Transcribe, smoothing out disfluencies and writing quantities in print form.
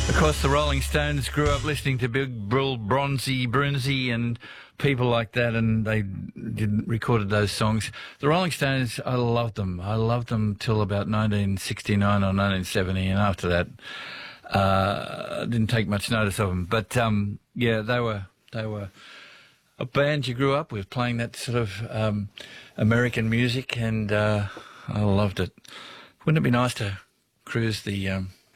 Of course, the Rolling Stones grew up listening to Big Brill, Brunsey and people like that, and they recorded those songs. The Rolling Stones, I loved them. I loved them till about 1969 or 1970, and after that, I didn't take much notice of them. But yeah, they were a band you grew up with, playing that sort of American music, and I loved it. Wouldn't it be nice to cruise the